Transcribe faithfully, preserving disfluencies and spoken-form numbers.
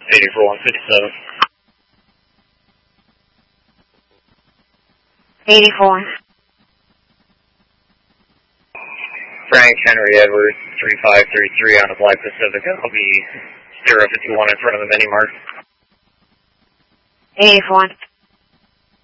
eighty-four one fifty-seven. eighty-four. Frank Henry Edwards, three five three three on the Black Pacifica. I'll be zero fifty-one in front of the mini mark. eighty-four.